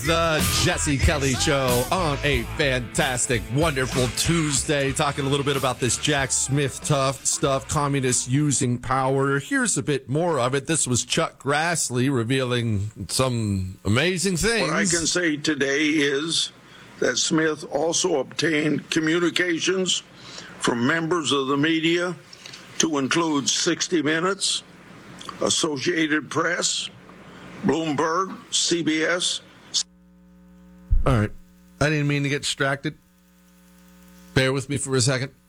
The Jesse Kelly Show on a fantastic, wonderful Tuesday, talking a little bit about this Jack Smith tough stuff, communists using power. Here's a bit more of it. This was Chuck Grassley revealing some amazing things. What I can say today is that Smith also obtained communications from members of the media to include 60 Minutes, Associated Press, Bloomberg, CBS. All right. I didn't mean to get distracted. Bear with me for a second.